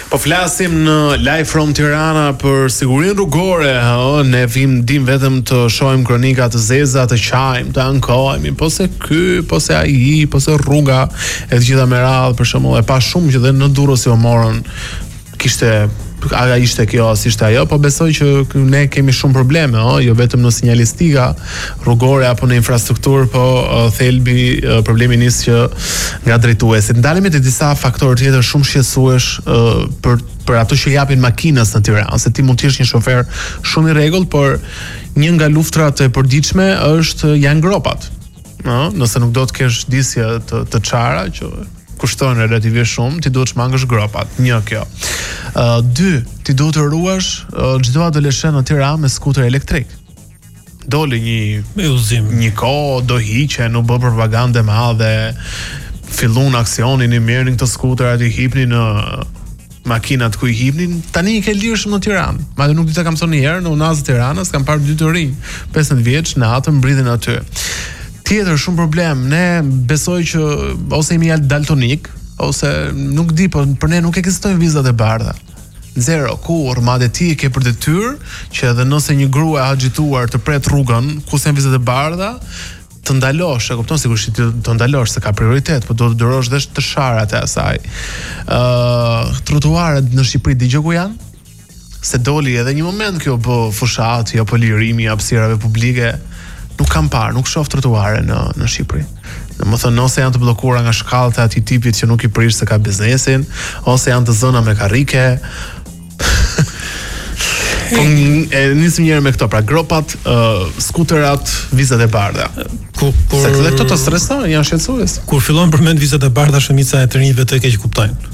Po flasim në Live from Tirana për sigurinë rrugore, ne dim vetëm të shohim kronika të zeza, të qajmë, të ankojmë, po se ky, po se ai, po se rruga e të gjitha me radhë, për shembull, e pa shumë që dhe në Durrës si u morën, ishte kjo, as ishte ajo, po besoj që ne kemi shumë probleme, jo vetëm në sinjalistika rrugore apo në infrastrukturë, po thelbi problemi nis që nga drejtuesit. Ndalemi te disa faktorë tjetër shumë shqetësues për ato që japin makinës në Tiranë, se ti mund të jesh një shofer shumë i rregullt, por një nga luftrat e përditshme janë gropat. Nëse nuk do të kesh disje të çara që kushtojnë relativisht shumë, ti duhet të shmangësh gropat. Një kjo. 2, ti duhet të ruash çdo adoleshent në Tiranë me skuter elektrik. Doli një kohë, do hiqen, u bë propagandë e madhe, fillon aksionin, i merrnin këto skuterat, i hipnin në makinat ku i hipnin, tani i ke lirshëm në Tiranë. Madje nuk di ta kam thënë një herë, në Unazë të Tiranës kam parë 2 të rinj, 15 vjeç, në atë mbridhen aty. Tjetër shumë problem, ne besoj që ose jemi daltonik, ose nuk di, po për ne nuk ekzistojnë vizat e bardha. Zero, kur, madje ti ke për detyrë që edhe nëse një grua e agjituar të pret rrugën, ku janë vizat e bardha, të ndalosh, e kupton sigurisht të ndalosh se ka prioritet, po do të durosh dhe të sharat e asaj. Trotuaret në Shqipëri dëgjoj ku janë? Se doli edhe një moment kjo po fushati apo lirimi i hapësirave publike. Nuk kam parë, nuk shoh trotuare në Shqipëri. Domethënë, ose janë të bllokuara nga shkallët e atij tipit që nuk i prish se ka biznesin, ose janë të zëna me karrike. Po nisim njëherë me këto, pra gropat, skuterat, vizat e bardha. Se këto të stresojnë, janë shqetësues. Kur fillon përmend vizat e bardha, shumica e të rinjve të keq kuptojnë.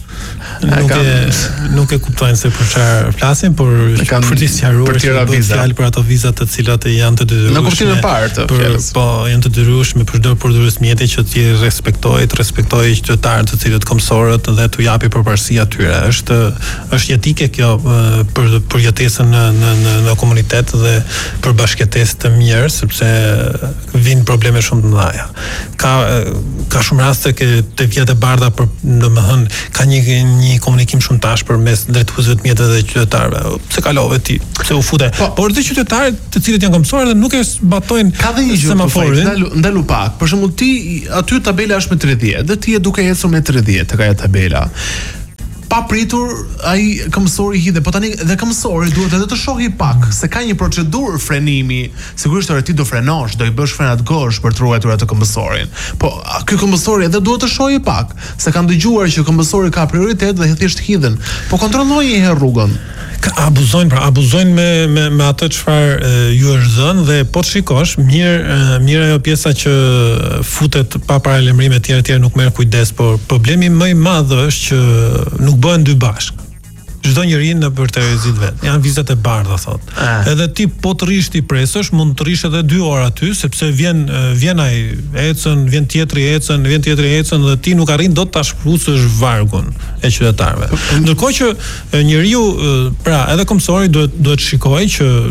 Nuk e kuptojnë se për çfarë flasin, por për të sqaruar fjalë për ato vizat të cilat janë të detyrueshme. Në kuptimin e parë të fjalës. Po, janë të detyrueshme për çdo përdorës mjeti që ti respektojë qytetarët të cilët komsorët dhe t'u japi përparësi atyre. Është jetike kjo për jetesën në komunitet dhe për bashkëtesë të mirë, sepse vijnë probleme shumë të mëdha. Ka shumë raste që te vizat e bardha, domethënë ka një komunikim shumë tash përmes drejtuesve të mjetit dhe qytetarëve. Pse kalove ti? Pse u fute? Por dhe qytetarët të cilët janë komsorë dhe nuk e zbatojnë semaforin. Ndalu pak. Për shembull ti aty tabela është me 30 dhe ti je duke ecur me 30 tek ajo tabela. Pa pritur, ai këmësori hidhe, po tani dhe këmësori duhet edhe të shohë pak, se ka një procedurë frenimi, sigurisht ti do frenosh, do i bësh frenat gosh për të ruajtur atë këmbësorin. Po ky këmbësori edhe duhet të shohë pak, se kanë dëgjuar që këmbësori ka prioritet dhe thjesht hidhen. Po kontrolloj një herë rrugën. Abuzojnë me atë çfarë ju është dhënë dhe po të shikosh, mirë ajo pjesa që futet pa paralajmërime etj nuk merr kujdes, por problemi më i madh është që nuk bëhen dy bashkë. Çdo njeri në për të rrezit vet. Janë vizat e bardha thot. Edhe ti po të rish ti presësh, mund të rish edhe 2 orë aty, sepse vjen ai ecën, vjen tjetri ecën dhe ti nuk arrin dot ta shprusësh vargun e qytetarëve. Ndërkohë që njeriu, pra edhe komsori duhet shikojë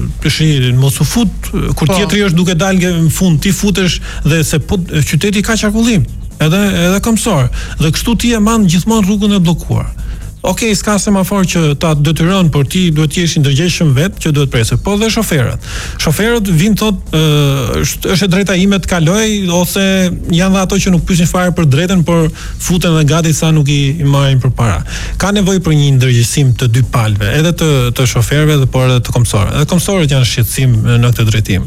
që mos u fut kur tjetri është duke dalë në fund, ti futesh dhe se po qyteti ka qarkullim. Edhe komsor. Dhe kështu ti e mban gjithmonë rrugën e bllokuar. Okej, s'ka semafor që ta detyron, por ti duhet të jesh i ndërgjegjshëm vetë që duhet presë. Po dhe shoferët. Shoferët vinë thotë, është e drejta ime të kaloj, ose janë dhe ato që nuk pyesin fare për drejtën, por futen dhe gati sa nuk i marrin përpara. Ka nevojë për një ndërgjegjësim të dy palëve, edhe të shoferëve dhe por edhe të komsorëve. Edhe komsorët janë shqetësim në këtë drejtim.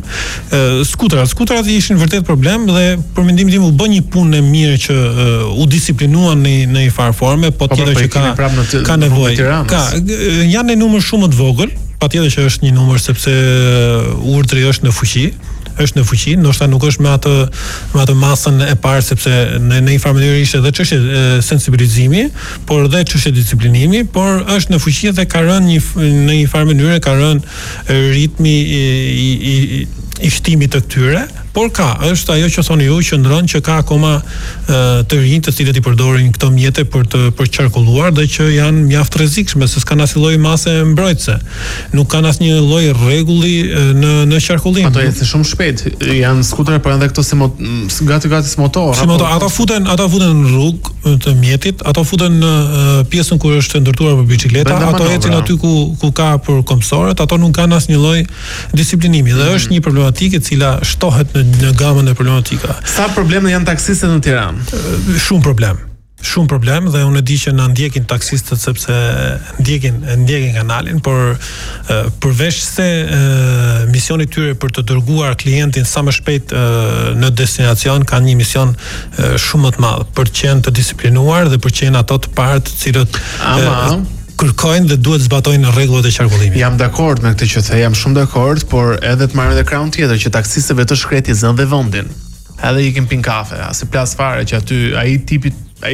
Skuterat ishin vërtet problem dhe për mendimin tim u bë një punë e mirë që u disiplinuan në një farë forme, po tjetër që ka nevojë. Janë në numër shumë të vogël, patjetër që është një numër sepse urdhri është në fuqi, ndoshta nuk është me atë masën e parë, sepse në një farë mënyrë ishte edhe çështje sensibilizimi, por edhe çështje disiplinimi, por është në fuqi dhe ka rënë në një farë mënyrë ka rënë ritmi i shtimit të këtyre, Por është ajo që thoni ju që ndron që ka akoma të rinj të cilët i përdorin këto mjete për qarkulluar dhe që janë mjaft rrezikshme se s'kan asnjë lloj mase mbrojtëse. Nuk kanë asnjë lloj rregulli në qarkullim. Ato ecën shumë shpejt. Janë skutere por edhe këto si gati si motor. Si motor, ata futen në rrugë të mjetit, ato futen në pjesën ku është ndërtuar për biçikleta, ato ecin aty ku ka për komsorët, ato nuk kanë asnjë lloj disiplinimi dhe është një problematikë e cila shtohet në gamën e problematika. Sa probleme janë taksistët në Tiranë? Shumë problem dhe unë e di që na ndjekin taksistët sepse ndjekin kanalin, por përveç se misioni i tyre për të dërguar klientin sa më shpejt në destinacion, kanë një mision shumë më të madh për të qenë të disiplinuar dhe për të qenë ato të parë të cilët kërkojnë dhe duhet zbatojnë rregullat e qarkullimit. Jam dakord me këtë që the, jam shumë dakord, por edhe të marrim edhe krahun tjetër që taksistëve të shkreti zënë dhe vendin. Edhe i kem pin kafe, as plas fare që aty ai tipi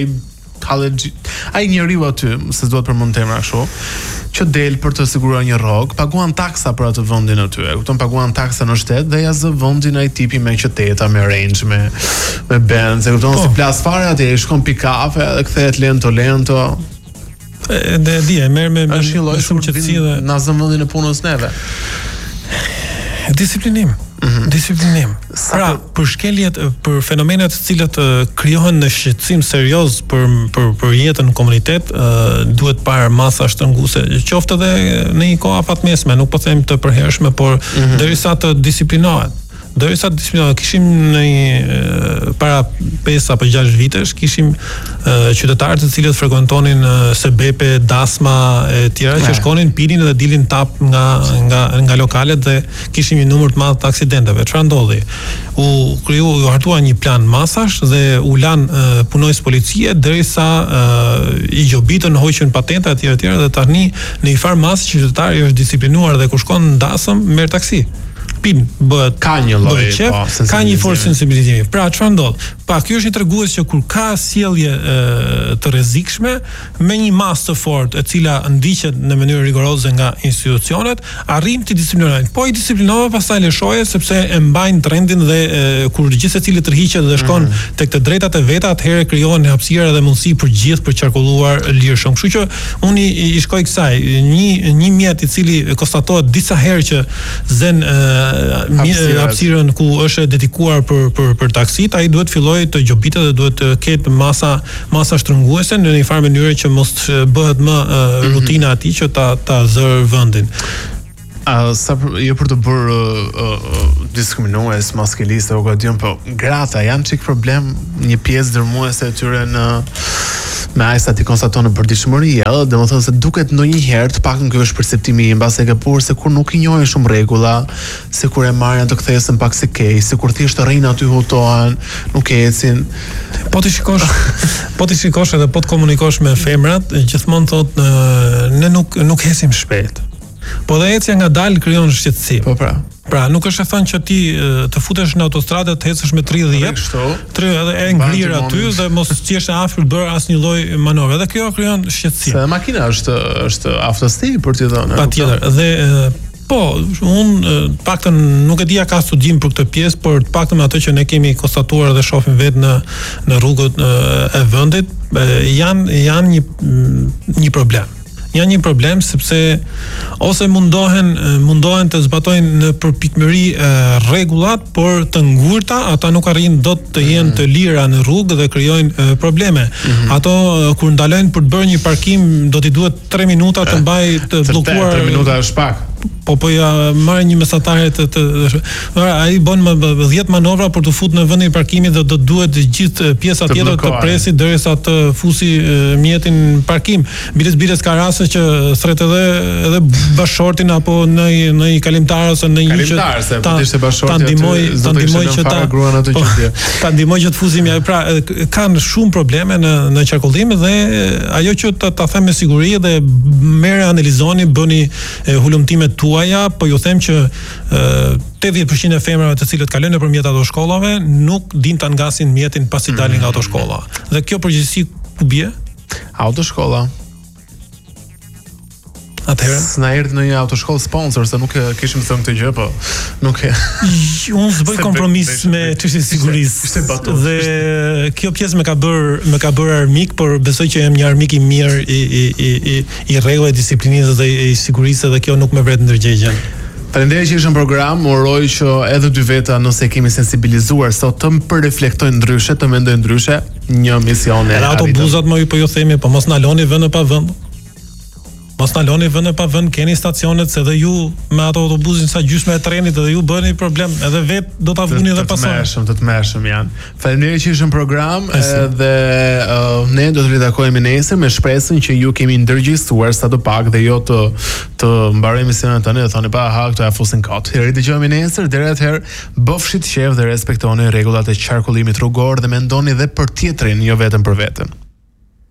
ai njeriu aty, se duhet për mund të emra kështu, që del për të siguruar një rrogë, paguan taksa për atë vendin aty. E kupton, paguan taksa në shtet dhe ja zë vendin ai tipi me qyteta, me range, me Benz, e kupton, si plas fare aty, i shkon pi kafe dhe kthehet lento. Dhe di, e merr me shumë qetësi dhe na zën vendin e punës neve. Disiplinim. Pra, për shkeljet, për fenomenet të cilët krijohen në shqetësim serioz për jetën në komunitet, duhet parë masa shtrënguese, qoftë edhe në një kohë afatmesme, nuk po them të përhershme, por derisa të disiplinohet. Kishim në para 5 apo 6 vitesh, kishim qytetarë të cilët frekuentonin sebepe, dasma e tjera që shkonin, pinin dhe dilin tap nga lokalet dhe kishim një numër të madh të aksidenteve. Çfarë ndodhi? U hartua një plan masash dhe u lan punojës policie derisa i gjobitën, hoqën patenta e tjera dhe tani në një farë masë qytetari është disiplinuar dhe kur shkon në dasëm merr taksi. Bëhet ka një lloj ka një forë sensibilizimi. Pra çfarë ndodh? Ky është një tregues që kur ka sjellje të rrezikshme me një masë të fortë e cila ndiqet në mënyrë rigoroze nga institucionet, arrin të disiplinojnë. Po i disiplinove pastaj lëshoje sepse e mbajnë trendin dhe kur gjithë secili tërhiqet dhe shkon tek të drejtat e veta, atëherë krijohen hapësira dhe mundësi për gjithë për qarkulluar lirshëm. Kështu që unë i shkoj kësaj, një mjet i cili konstatohet disa herë që zen hapësirën ku është dedikuar për taksit, ai duhet filloj të gjobitet dhe duhet të ketë masa shtrënguese në një farë mënyrë që mos bëhet më rutina e tij që ta zër vendin. Jo për të bërë diskriminues, maskeliste, po grata janë çik problem, një pjesë dërmuese e tyre me ajsa ti konstaton në përditshmëri, domethënë se duket ndonjëherë të paktën ky është perceptimi im, mbase e ke por se kur nuk i njohin shumë rregulla, se kur e marrin të kthesen pak si kej, se kur thjesht rrin aty hutohen, nuk ecin. Po ti shikosh edhe po të komunikosh me femrat, gjithmonë thotë ne nuk ecim shpejt. Po dhe ecja nga dalë krijon shqetësi. Po pra. Pra, nuk është e thënë që ti të futesh në autostradë të ecësh me 30 edhe e ngrir aty dhe mos qesh e afër bër asnjë lloj manovre. Dhe kjo krijon shqetësi. Se makina është aftësi për t'i dhënë. Patjetër. Dhe po, unë paktën nuk e dija ka studim për këtë pjesë, por të paktën ato që ne kemi konstatuar dhe shohim vetë në rrugët e vendit, janë një problem. Janë një problem sepse ose mundohen të zbatojnë në përpikmëri rregullat, por të ngurta ata nuk arrin dot të jenë të lira në rrugë dhe krijojnë probleme. Ato kur ndalojnë për të bërë një parkim do t'i duhet 3 minuta të mbaj të bllokuar. 3 minuta është pak. Po ja marrë një mesatare ai bën 10 manovra për të futur në vendin e parkimit dhe do duhet gjithë pjesa tjetër të presit derisa të fusi mjetin parkim. Biles ka raste që thret edhe bashortin apo në një kalimtar ose në një që ta ndihmoj që ta ndihmoj që të fusim. Pra kanë shumë probleme në qarkullim dhe ajo që ta them me siguri dhe merre analizoni, bëni hulumtime tuaja, po ju them që 80% e femrave të cilët kalojnë nëpërmjet autoshkollave nuk din ta ngasin mjetin pasi dalin nga autoshkolla. Dhe kjo përgjegjësi ku bie? Autoshkolla. Atëherë s'na erdhi në një autoshkollë sponsor se nuk kishim thënë këtë gjë, po nuk e unë s'bëj kompromis me çështjen e sigurisë. Ishte batutë. Dhe kjo pjesë më ka bër armik, por besoj që jam një armik i mirë i rregullave, disiplinës dhe i sigurisë, dhe kjo nuk më vret ndërgjegjen. Faleminderit që ishën program, uroj që edhe dy veta nëse kemi sensibilizuar sot të përreflektojnë ndryshe, të mendojnë ndryshe, një mision e arritur. Autobusat më po ju themi, po mos na loni vend pa vend. Mos na loni vend pa vend, keni stacionet se dhe ju me ato autobusin sa gjysmë e trenit edhe ju bëni problem, edhe vet do ta vuni edhe pasoj. Të tmerrshëm janë. Faleminderit që ishën program dhe ne do të ritakojmë nesër me shpresën që ju kemi ndërgjegjësuar sa të pak dhe jo të mbarojmë misionin tonë dhe thoni pa këto ja fusin kot. Ridëgjojmë nesër, deri atëherë bëfshit qef dhe respektoni rregullat e qarkullimit rrugor dhe mendoni edhe për tjetrin, jo vetëm për veten.